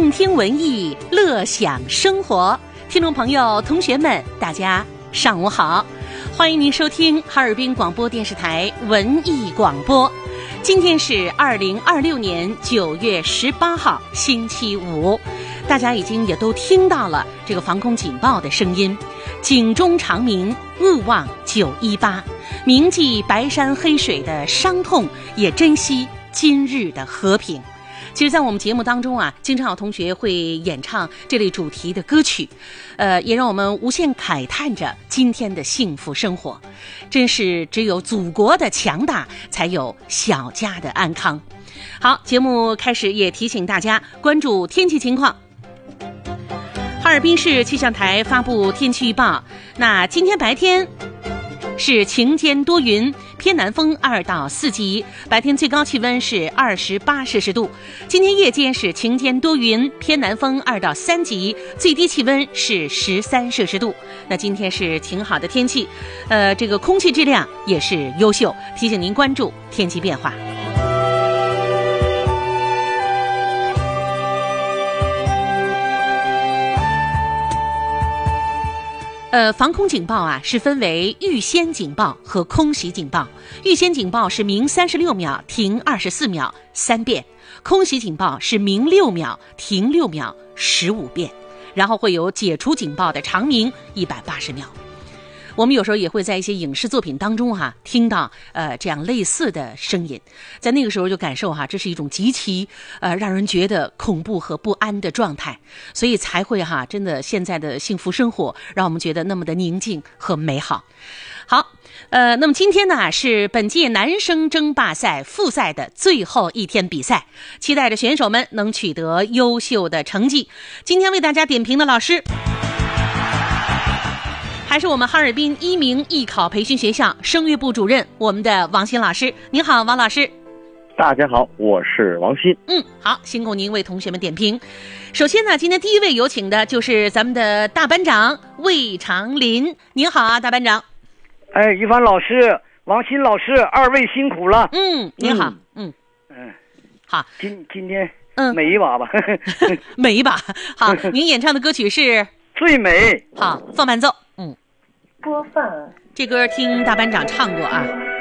动听文艺，乐享生活。听众朋友、同学们，大家上午好，欢迎您收听哈尔滨广播电视台文艺广播。今天是2026年9月18号，星期五。大家已经也都听到了这个防空警报的声音，警钟长鸣，勿忘918，铭记白山黑水的伤痛，也珍惜今日的和平。其实在我们节目当中啊，经常有同学会演唱这类主题的歌曲，也让我们无限慨叹着今天的幸福生活。真是只有祖国的强大，才有小家的安康。好，节目开始也提醒大家关注天气情况。哈尔滨市气象台发布天气预报，那今天白天是晴间多云，偏南风2到4级，白天最高气温是28摄氏度。今天夜间是晴间多云，偏南风2到3级，最低气温是13摄氏度。那今天是挺好的天气，这个空气质量也是优秀，提醒您关注天气变化。防空警报啊是分为预先警报和空袭警报。预先警报是鸣36秒，停24秒，3遍；空袭警报是鸣6秒，停6秒，15遍。然后会有解除警报的长鸣180秒。我们有时候也会在一些影视作品当中听到这样类似的声音，在那个时候就感受这是一种极其让人觉得恐怖和不安的状态，所以才会真的现在的幸福生活让我们觉得那么的宁静和美好。好，那么今天呢是本届男生争霸赛复赛的最后一天比赛，期待着选手们能取得优秀的成绩。今天为大家点评的老师还是我们哈尔滨一鸣艺考培训学校声乐部主任，我们的王鑫老师。您好，王老师。 大家好，我是王鑫。 好，辛苦您为同学们点评。首先呢，今天第一位有请的就是咱们的大班长魏长林。您好啊，大班长。 于凡老师、王鑫老师，二位辛苦了。 您好。好， 今天美一把吧。 美一把。好，您演唱的歌曲是最美。 好，放伴奏。 播放。 这歌听大班长唱过啊。